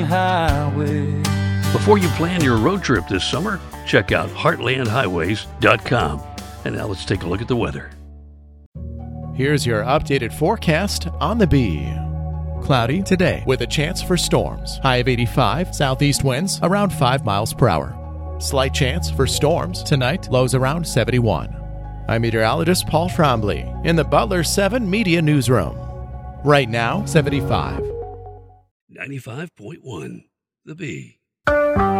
Highway. Before you plan your road trip this summer, check out heartlandhighways.com. And now let's take a look at the weather. Here's your updated forecast on the Bee. Cloudy today with a chance for storms. High of 85, southeast winds around 5 miles per hour. Slight chance for storms tonight, lows around 71. I'm meteorologist Paul Trombley in the Butler 7 Media Newsroom. Right now, 75. 95.1 The Bee.